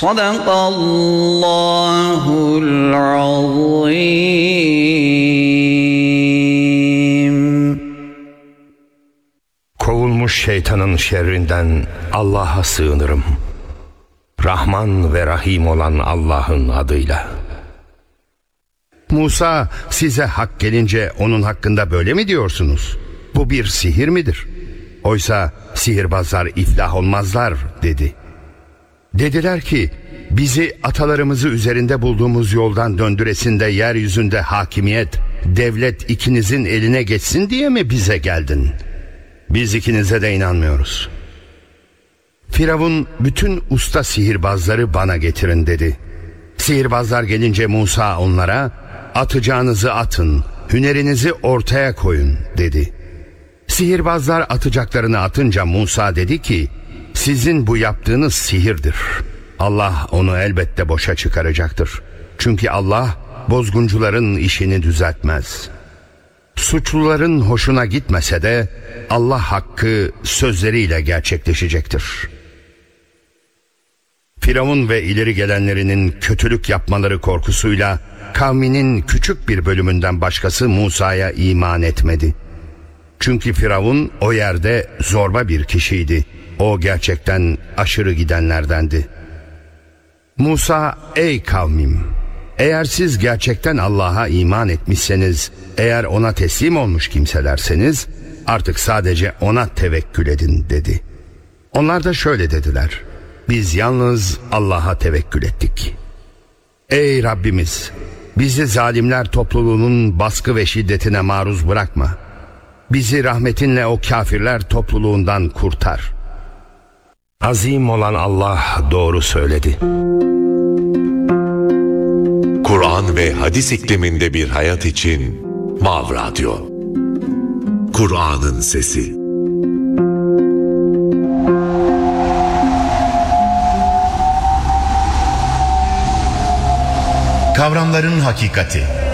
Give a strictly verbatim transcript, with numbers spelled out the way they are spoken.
Sadakallahul azim. Kovulmuş şeytanın şerrinden Allah'a sığınırım. Rahman ve Rahim olan Allah'ın adıyla. Musa, size hak gelince onun hakkında böyle mi diyorsunuz? Bu bir sihir midir? Oysa sihirbazlar iflah olmazlar dedi. Dediler ki, bizi atalarımızı üzerinde bulduğumuz yoldan döndüresinde yeryüzünde hakimiyet, devlet ikinizin eline geçsin diye mi bize geldin? Biz ikinize de inanmıyoruz. Firavun, bütün usta sihirbazları bana getirin dedi. Sihirbazlar gelince Musa onlara, atacağınızı atın, hünerinizi ortaya koyun dedi. Sihirbazlar atacaklarını atınca Musa dedi ki, sizin bu yaptığınız sihirdir. Allah onu elbette boşa çıkaracaktır. Çünkü Allah bozguncuların işini düzeltmez. Suçluların hoşuna gitmese de Allah hakkı sözleriyle gerçekleşecektir. Firavun ve ileri gelenlerinin kötülük yapmaları korkusuyla kavminin küçük bir bölümünden başkası Musa'ya iman etmedi. Çünkü Firavun o yerde zorba bir kişiydi. O gerçekten aşırı gidenlerdendi. Musa, ey kavmim, eğer siz gerçekten Allah'a iman etmişseniz, eğer ona teslim olmuş kimselerseniz, artık sadece ona tevekkül edin dedi. Onlar da şöyle dediler: biz yalnız Allah'a tevekkül ettik. Ey Rabbimiz, bizi zalimler topluluğunun baskı ve şiddetine maruz bırakma. Bizi rahmetinle o kafirler topluluğundan kurtar. Azim olan Allah doğru söyledi. Kur'an ve hadis ikliminde bir hayat için Mav Radyo. Kur'an'ın sesi. Kavramların hakikati.